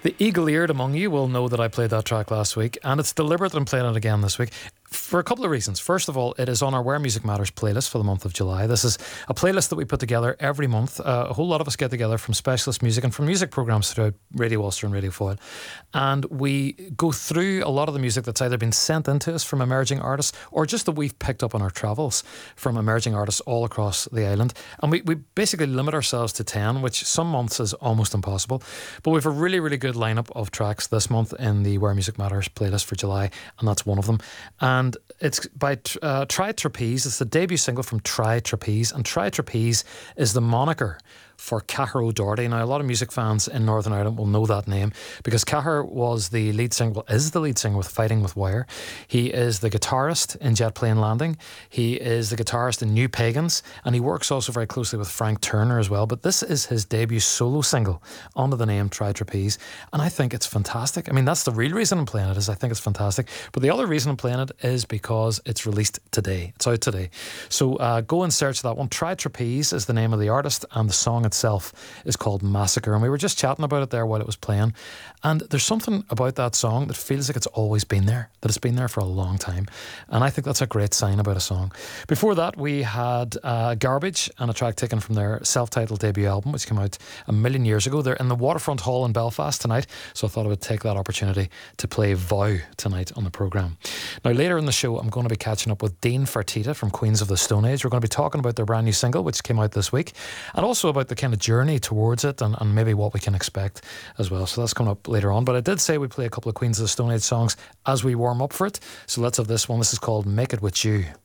The eagle-eared among you will know that I played that track last week, and it's deliberate that I'm playing it again this week for a couple of reasons. First of all, it is on our Where Music Matters playlist for the month of July. This is a playlist that we put together every month. A whole lot of us get together from Specialist Music and from music programmes throughout Radio Ulster and Radio Foyle, and we go through a lot of the music that's either been sent into us from emerging artists or just that we've picked up on our travels from emerging artists all across the island. And we basically limit ourselves to 10, which some months is almost impossible. But we have a really, really good lineup of tracks this month in the Where Music Matters playlist for July, and that's one of them. And it's by Try Trapeze. It's the debut single from Try Trapeze, and Try Trapeze is the moniker for Cahir O'Doherty. Now, a lot of music fans in Northern Ireland will know that name because Cahir was the lead singer, is the lead singer with Fighting with Wire. He is the guitarist in Jet Plane Landing. He is the guitarist in New Pagans, and he works also very closely with Frank Turner as well. But this is his debut solo single under the name Try Trapeze, and I think it's fantastic. I mean, that's the real reason I'm playing it, is I think it's fantastic. But the other reason I'm playing it is because it's released today. It's out today. So go and search that one. Try Trapeze is the name of the artist, and the song itself is called Massacre, and we were just chatting about it there while it was playing, and there's something about that song that feels like it's always been there, that it's been there for a long time, and I think that's a great sign about a song. Before that we had Garbage and a track taken from their self-titled debut album, which came out a million years ago. They're in the Waterfront Hall in Belfast tonight, so I thought I would take that opportunity to play Vow tonight on the programme. Now later in the show I'm going to be catching up with Dean Fertitta from Queens of the Stone Age. We're going to be talking about their brand new single which came out this week, and also about the kind of journey towards it and maybe what we can expect as well. So that's coming up later on. But I did say we'd play a couple of Queens of the Stone Age songs as we warm up for it. So let's have this one. This is called Make It With You.